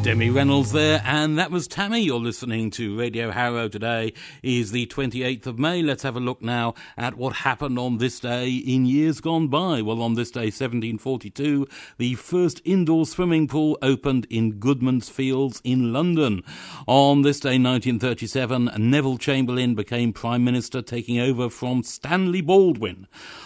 Demi Reynolds there, and that was Tammy. You're listening to Radio Harrow. Today is the 28th of May. Let's have a look now at what happened on this day in years gone by. Well, on this day, 1742, the first indoor swimming pool opened in Goodman's Fields in London. On this day, 1937, Neville Chamberlain became Prime Minister, taking over from Stanley Baldwin.